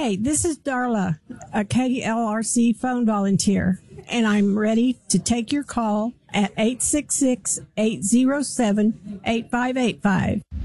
Hey, this is Darla, a KLRC phone volunteer, and I'm ready to take your call at 866-807-8585.